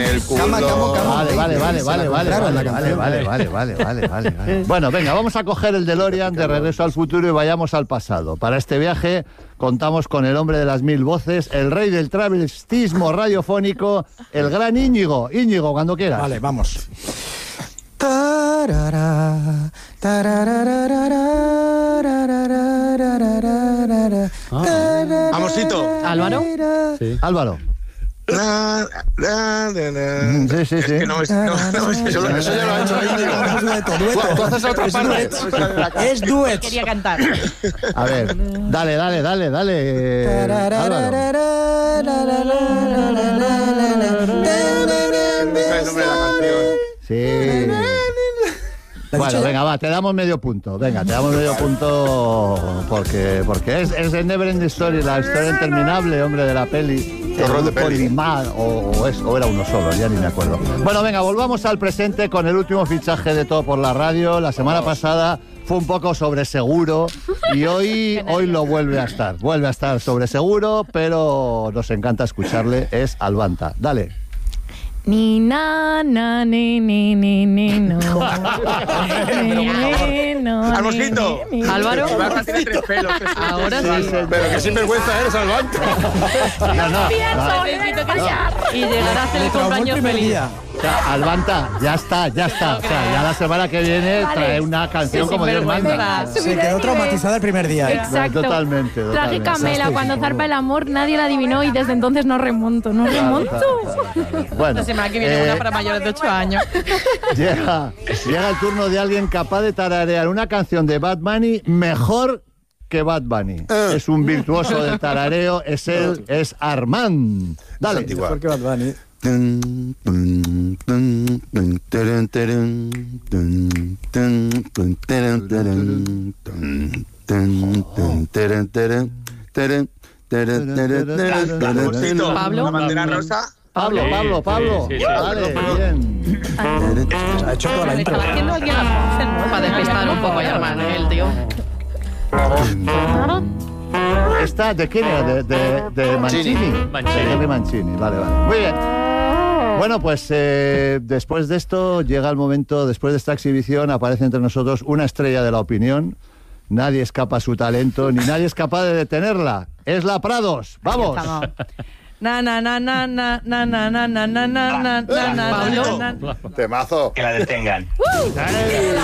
el culo. Vale. Bueno, venga, vamos a coger el DeLorean de Regreso al Futuro y vayamos al pasado. Para este viaje contamos con el hombre de las 1000 voces, el rey del travestismo radiofónico, el gran Íñigo. Íñigo, cuando quieras. Vale, vamos. Amorcito. ¿Álvaro? Sí. Álvaro. Sí. Es que no, eso ya lo ha hecho Íñigo. Tú haces otra parte. Es duet. Quería cantar. A ver, dale. Álvaro. El nombre de la canción. Sí. Bueno, venga, va, te damos medio punto. Venga, te damos medio punto porque es el Never Ending Story, la historia interminable, hombre, de la peli. Horror de peli. O era uno solo, ya ni me acuerdo. Bueno, venga, volvamos al presente con el último fichaje de Todo por la Radio. La semana pasada fue un poco sobre seguro y hoy lo vuelve a estar. Vuelve a estar sobre seguro, pero nos encanta escucharle. Es Albanta. Dale. Ni na na ni no. Almosito. Álvaro. Albanta tiene 3 pelos. Ahora sí. Pero qué sinvergüenza eres, Albanta. No. Necesito callar. Y llegará a ser el compañero feliz. O sea, Albanta, ya está. O sea, ya la semana que viene trae una canción como Dios manda. Se quedó traumatizada el primer día. Exacto. Totalmente. Traje Camela, cuando zarpa el amor, nadie la adivinó y desde entonces no remonto. Bueno, La semana que viene una para mayores de 8 años. llega el turno de alguien capaz de tararear una canción de Bad Bunny mejor que Bad Bunny. Es un virtuoso del tarareo, es Armand. Dale. Mejor que Bad Bunny. Pablo. La bandera rosa. Pablo. Sí. Vale, bien. Ha hecho toda la Le intro. estaba haciendo alguien las voces, ¿no? Para despistar un poco a Armand, el tío. ¿Esta de quién era? De Mancini. Mancini. De Henry Mancini, vale. Muy bien. Bueno, pues después de esto llega el momento, después de esta exhibición, aparece entre nosotros una estrella de la opinión. Nadie escapa a su talento, ni nadie es capaz de detenerla. Es la Prados. ¡Vamos! Pablo. Temazo. Que la detengan.